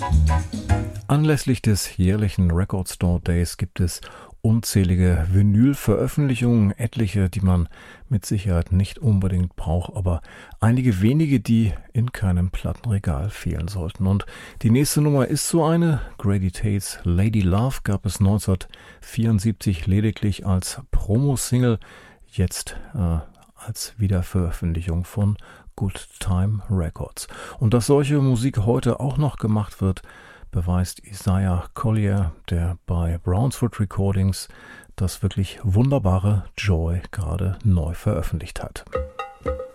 Anlässlich des jährlichen Record Store Days gibt es unzählige Vinyl-Veröffentlichungen, etliche, die man mit Sicherheit nicht unbedingt braucht, aber einige wenige, die in keinem Plattenregal fehlen sollten. Und die nächste Nummer ist so eine. Grady Tates Lady Love gab es 1974 lediglich als Promo-Single, jetzt als Wiederveröffentlichung von Good Time Records. Und dass solche Musik heute auch noch gemacht wird, beweist Isaiah Collier, der bei Brownswood Recordings das wirklich wunderbare Joy gerade neu veröffentlicht hat.